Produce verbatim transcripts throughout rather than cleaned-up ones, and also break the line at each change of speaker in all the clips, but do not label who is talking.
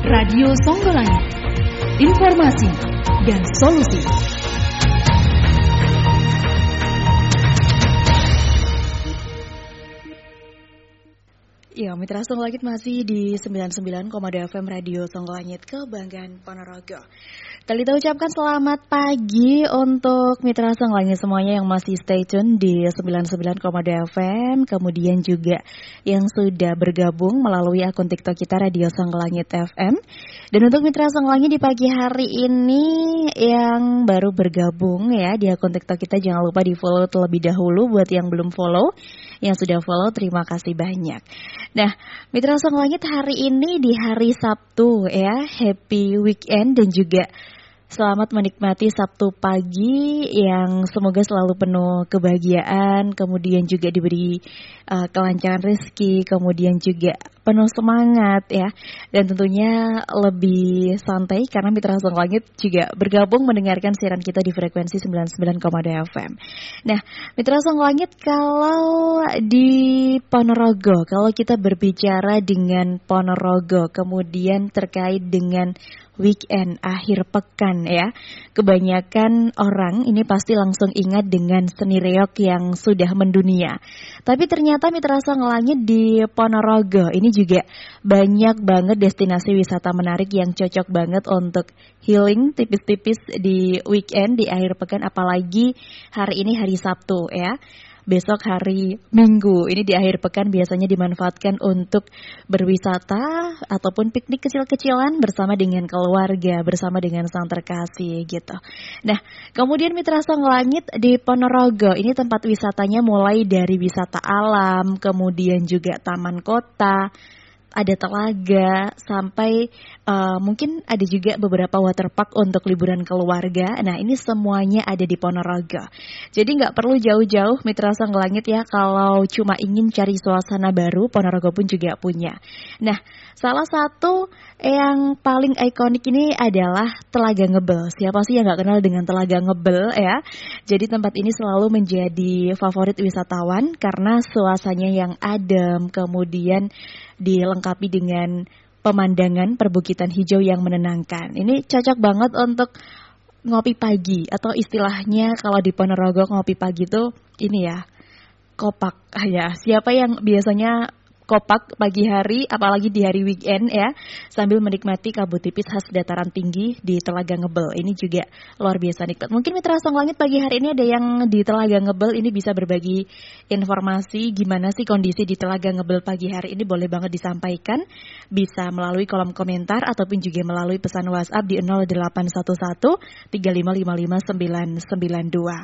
Radio Songgolangit, informasi dan solusi. Ya, Mitra Songgolangit masih di sembilan puluh sembilan koma dua F M Radio Songgolangit, kebanggaan Ponorogo. Tadi kita ucapkan selamat pagi untuk Mitra Songgolangit semuanya yang masih stay tune di sembilan puluh sembilan koma dua F M. Kemudian juga yang sudah bergabung melalui akun TikTok kita Radio Songgolangit F M. Dan untuk Mitra Songgolangit di pagi hari ini yang baru bergabung ya di akun TikTok kita, jangan lupa di follow terlebih dahulu. Buat yang belum follow, yang sudah follow terima kasih banyak. Nah, Mitra Songgolangit hari ini di hari Sabtu ya, happy weekend dan juga selamat menikmati Sabtu pagi yang semoga selalu penuh kebahagiaan, kemudian juga diberi uh, kelancaran rezeki, kemudian juga penuh semangat ya. Dan tentunya lebih santai karena Mitra Songgolangit juga bergabung mendengarkan siaran kita di frekuensi sembilan puluh sembilan koma dua F M. Nah, Mitra Songgolangit kalau di Ponorogo, kalau kita berbicara dengan Ponorogo, kemudian terkait dengan weekend, akhir pekan ya, kebanyakan orang ini pasti langsung ingat dengan seni reog yang sudah mendunia. Tapi ternyata Mitra Songgolangit di Ponorogo ini juga banyak banget destinasi wisata menarik yang cocok banget untuk healing tipis-tipis di weekend, di akhir pekan, apalagi hari ini hari Sabtu ya. Besok hari Minggu, ini di akhir pekan biasanya dimanfaatkan untuk berwisata ataupun piknik kecil-kecilan bersama dengan keluarga, bersama dengan sang terkasih gitu. Nah, kemudian Mitra Songgolangit di Ponorogo, ini tempat wisatanya mulai dari wisata alam, kemudian juga taman kota, ada telaga, sampai uh, mungkin ada juga beberapa waterpark untuk liburan keluarga. Nah, ini semuanya ada di Ponorogo. Jadi nggak perlu jauh-jauh Mitra Songgolangit ya, kalau cuma ingin cari suasana baru, Ponorogo pun juga punya. Nah, salah satu yang paling ikonik ini adalah Telaga Ngebel. Siapa sih yang nggak kenal dengan Telaga Ngebel ya? Jadi tempat ini selalu menjadi favorit wisatawan karena suasananya yang adem, kemudian dilengkapi dengan pemandangan perbukitan hijau yang menenangkan. Ini cocok banget untuk ngopi pagi, atau istilahnya kalau di Ponorogo ngopi pagi itu ini ya, kopak ya. Siapa yang biasanya kopak pagi hari, apalagi di hari weekend ya, sambil menikmati kabut tipis khas dataran tinggi di Telaga Ngebel. Ini juga luar biasa nikmat. Mungkin Mitra Songgolangit pagi hari ini ada yang di Telaga Ngebel, ini bisa berbagi informasi gimana sih kondisi di Telaga Ngebel pagi hari ini, boleh banget disampaikan. Bisa melalui kolom komentar ataupun juga melalui pesan WhatsApp di nol delapan satu satu tiga lima lima lima sembilan sembilan dua.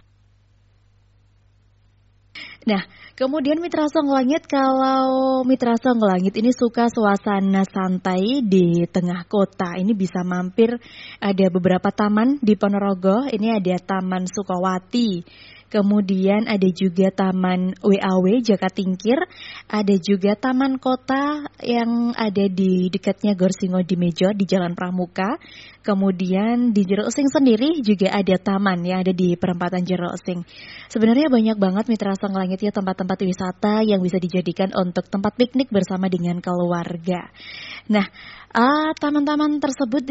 Nah, kemudian Mitra Songgolangit, kalau Mitra Songgolangit ini suka suasana santai di tengah kota, ini bisa mampir, ada beberapa taman di Ponorogo. Ini ada Taman Sukawati, kemudian ada juga Taman W A W Jakatingkir, ada juga Taman Kota yang ada di dekatnya Gorsingo di Mejo di Jalan Pramuka. Kemudian di Jero Using sendiri juga ada taman yang ada di perempatan Jero Using. Sebenarnya banyak banget Mitra Songgolangit ya tempat-tempat wisata yang bisa dijadikan untuk tempat piknik bersama dengan keluarga. Nah, uh, taman-taman tersebut